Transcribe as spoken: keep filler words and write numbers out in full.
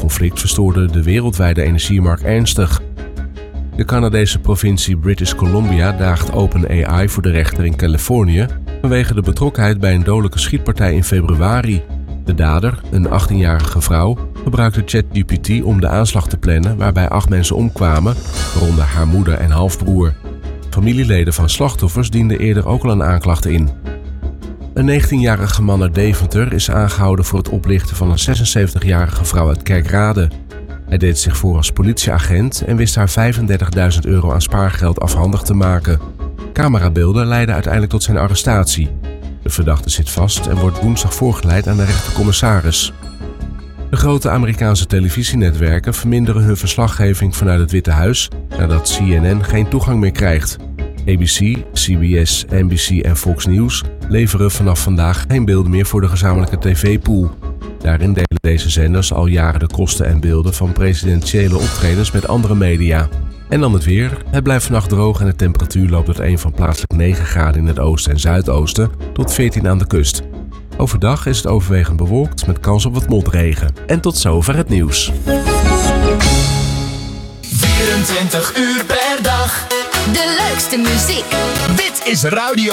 conflict verstoorde de wereldwijde energiemarkt ernstig. De Canadese provincie British Columbia daagt OpenAI voor de rechter in Californië vanwege de betrokkenheid bij een dodelijke schietpartij in februari. De dader, een achttienjarige vrouw, gebruikte ChatGPT om de aanslag te plannen waarbij acht mensen omkwamen, waaronder haar moeder en halfbroer. Familieleden van slachtoffers dienden eerder ook al een aanklacht in. Een negentienjarige man uit Deventer is aangehouden voor het oplichten van een zesenzeventigjarige vrouw uit Kerkrade. Hij deed zich voor als politieagent en wist haar vijfendertigduizend euro aan spaargeld afhandig te maken. Camerabeelden leidden uiteindelijk tot zijn arrestatie. De verdachte zit vast en wordt woensdag voorgeleid aan de rechtercommissaris. De grote Amerikaanse televisienetwerken verminderen hun verslaggeving vanuit het Witte Huis nadat C N N geen toegang meer krijgt. A B C, C B S, N B C en Fox News leveren vanaf vandaag geen beelden meer voor de gezamenlijke tv-pool. Daarin delen deze zenders al jaren de kosten en beelden van presidentiële optredens met andere media. En dan het weer. Het blijft vannacht droog en de temperatuur loopt uiteen van plaatselijk negen graden in het oosten en zuidoosten tot veertien aan de kust. Overdag is het overwegend bewolkt met kans op wat motregen. En tot zover het nieuws. vierentwintig uur per dag. De leukste muziek. Dit is Radio